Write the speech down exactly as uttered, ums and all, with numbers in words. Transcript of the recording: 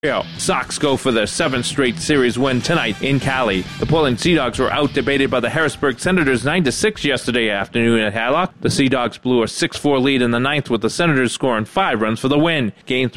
Sox go for their seventh straight series win tonight in Cali. The Portland Sea Dogs were out-debated by the Harrisburg Senators nine to six yesterday afternoon at Hadlock. The Sea Dogs blew a six four lead in the ninth with the Senators scoring five runs for the win. Game